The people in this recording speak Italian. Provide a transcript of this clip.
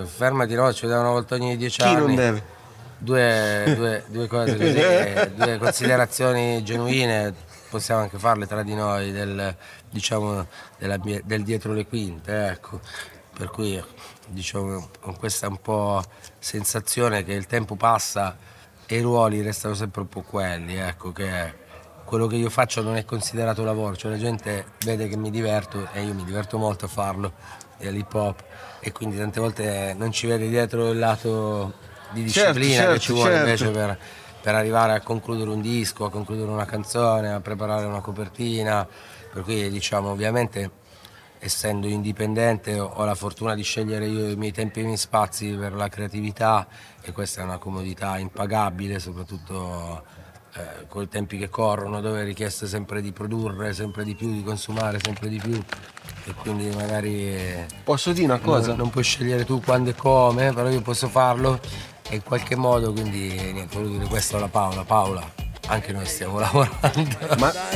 fermati, no, ci vediamo una volta ogni 10 Chi anni. non deve? Due cose così, due considerazioni genuine, possiamo anche farle tra di noi, diciamo, del dietro le quinte, ecco. Per cui, diciamo, con questa un po' sensazione che il tempo passa e i ruoli restano sempre un po' quelli, ecco, che quello che io faccio non è considerato lavoro, cioè la gente vede che mi diverto e io mi diverto molto a farlo, è l'hip hop, e quindi tante volte non ci vede dietro il lato di disciplina che ci vuole invece per arrivare a concludere un disco, a concludere una canzone, a preparare una copertina, per cui diciamo ovviamente essendo indipendente ho la fortuna di scegliere io i miei tempi e i miei spazi per la creatività e questa è una comodità impagabile, soprattutto con i tempi che corrono, dove è richiesto sempre di produrre, sempre di più, di consumare sempre di più e quindi magari Posso dire una cosa? non puoi scegliere tu quando e come, però io posso farlo e in qualche modo, quindi niente, volevo dire questo alla Paola, anche noi stiamo lavorando. Ma